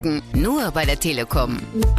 Nur bei der Telekom.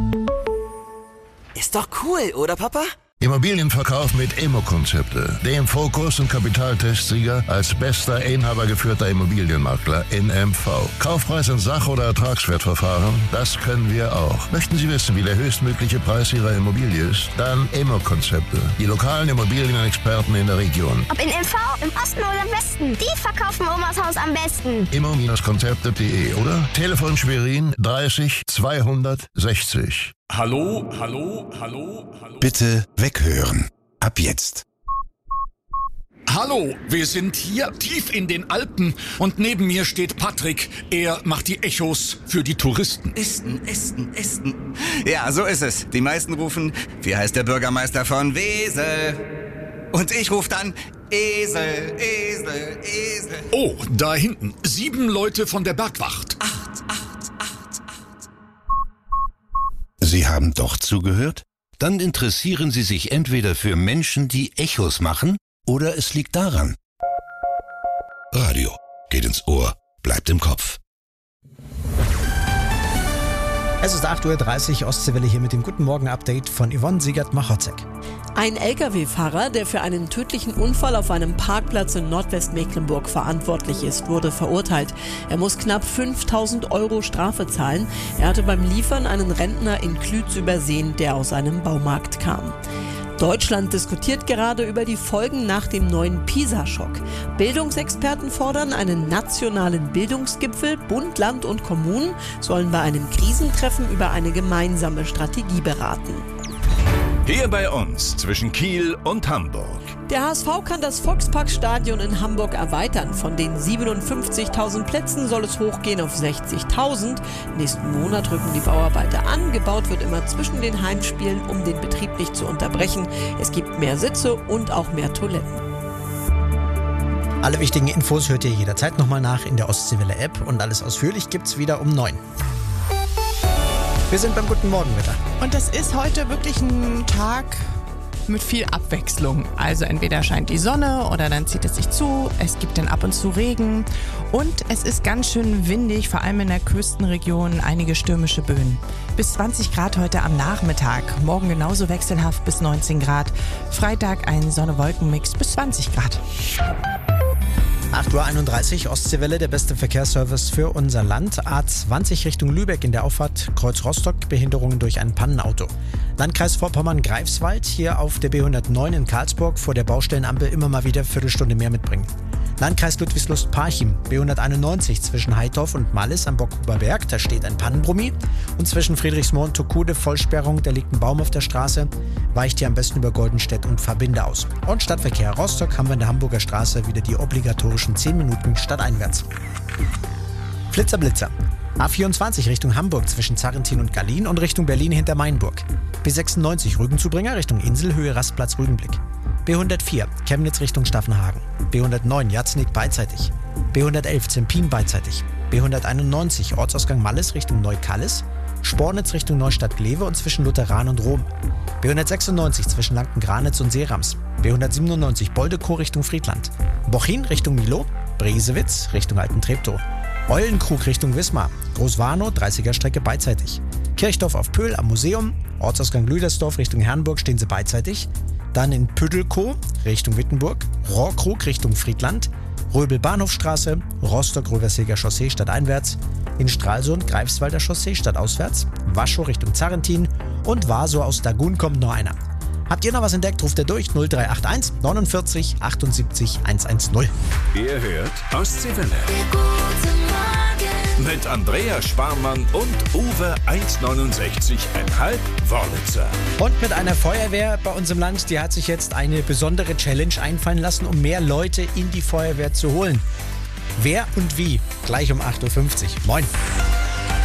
Ist doch cool, oder Papa? Immobilienverkauf mit Immo-Konzepte, dem Fokus- und Kapitaltestsieger als bester inhabergeführter Immobilienmakler in MV. Kaufpreis in Sach- oder Ertragswertverfahren, das können wir auch. Möchten Sie wissen, wie der höchstmögliche Preis Ihrer Immobilie ist? Dann Immo-Konzepte, die lokalen Immobilienexperten in der Region. Ob in MV, im Osten oder im Westen, die verkaufen Omas Haus am besten. Immo-Konzepte.de oder Telefon Schwerin 30 260. Hallo. Bitte weghören. Ab jetzt. Hallo, wir sind hier tief in den Alpen und neben mir steht Patrick. Er macht die Echos für die Touristen. Esten. Ja, so ist es. Die meisten rufen, wie heißt der Bürgermeister von Wesel? Und ich rufe dann, Esel. Oh, da hinten. 7 Leute von der Bergwacht. Sie haben doch zugehört? Dann interessieren Sie sich entweder für Menschen, die Echos machen, oder es liegt daran. Radio geht ins Ohr, bleibt im Kopf. Es ist 8.30 Uhr, Ostseewelle hier mit dem Guten Morgen-Update von Yvonne Siegert-Machocek. Ein Lkw-Fahrer, der für einen tödlichen Unfall auf einem Parkplatz in Nordwestmecklenburg verantwortlich ist, wurde verurteilt. Er muss knapp 5.000 € Strafe zahlen. Er hatte beim Liefern einen Rentner in Klütz übersehen, der aus einem Baumarkt kam. Deutschland diskutiert gerade über die Folgen nach dem neuen PISA-Schock. Bildungsexperten fordern einen nationalen Bildungsgipfel. Bund, Land und Kommunen sollen bei einem Krisentreffen über eine gemeinsame Strategie beraten. Hier bei uns zwischen Kiel und Hamburg. Der HSV kann das Volksparkstadion in Hamburg erweitern. Von den 57.000 Plätzen soll es hochgehen auf 60.000. Nächsten Monat rücken die Bauarbeiter an. Gebaut wird immer zwischen den Heimspielen, um den Betrieb nicht zu unterbrechen. Es gibt mehr Sitze und auch mehr Toiletten. Alle wichtigen Infos hört ihr jederzeit nochmal nach in der Ostseewelle-App und alles ausführlich gibt's wieder um 9. Wir sind beim Guten Morgenwetter. Und das ist heute wirklich ein Tag mit viel Abwechslung. Also entweder scheint die Sonne oder dann zieht es sich zu. Es gibt dann ab und zu Regen. Und es ist ganz schön windig, vor allem in der Küstenregion einige stürmische Böen. Bis 20 Grad heute am Nachmittag. Morgen genauso wechselhaft bis 19 Grad. Freitag ein Sonne-Wolken-Mix bis 20 Grad. 8.31 Uhr, Ostseewelle, der beste Verkehrsservice für unser Land. A20 Richtung Lübeck in der Auffahrt Kreuz Rostock, Behinderungen durch ein Pannenauto. Landkreis Vorpommern-Greifswald, hier auf der B109 in Karlsburg vor der Baustellenampel immer mal wieder Viertelstunde mehr mitbringen. Landkreis Ludwigslust-Parchim, B191 zwischen Heitorf und Mallis am Bockhuber Berg, da steht ein Pannenbrummi. Und zwischen Friedrichsmoor und Tokude Vollsperrung, da liegt ein Baum auf der Straße. Weicht hier am besten über Goldenstedt und Verbinde aus. Und Stadtverkehr Rostock haben wir in der Hamburger Straße wieder die obligatorischen 10 Minuten stadteinwärts. Blitzer. A24 Richtung Hamburg zwischen Zarrentin und Gallien und Richtung Berlin hinter Mainburg. B96 Rügenzubringer Richtung Insel, Höhe Rastplatz Rügenblick. B104 Chemnitz Richtung Staffenhagen. B109 Jatznig beidseitig. B111 Zempin beidseitig. B191 Ortsausgang Mallis Richtung Neukallis. Spornitz Richtung Neustadt-Glewe und zwischen Lutheran und Rom. B196 zwischen Lanken-Granitz und Seerams. B197 Boldekow Richtung Friedland. Bochin Richtung Milo. Bresewitz Richtung Alten-Treptow. Eulenkrug Richtung Wismar. Großwarnow 30er Strecke beidseitig. Kirchdorf auf Pöhl am Museum. Ortsausgang Lüdersdorf Richtung Herrenburg stehen sie beidseitig. Dann in Püttelkow Richtung Wittenburg. Rohrkrug Richtung Friedland. Röbel-Bahnhofstraße. Rostock-Röverseger Chaussee stadteinwärts. In Stralsund Greifswalder Chaussee stadtauswärts. Waschow Richtung Zarrentin. Und Warsow aus Dagun kommt noch einer. Habt ihr noch was entdeckt, ruft ihr durch 0381 49 78 110. Ihr hört Ostseewelle. Mit Andrea Sparmann und Uwe 1,69,5 Wörlitzer. Und mit einer Feuerwehr bei uns im Land, die hat sich jetzt eine besondere Challenge einfallen lassen, um mehr Leute in die Feuerwehr zu holen. Wer und wie? Gleich um 8.50 Uhr. Moin.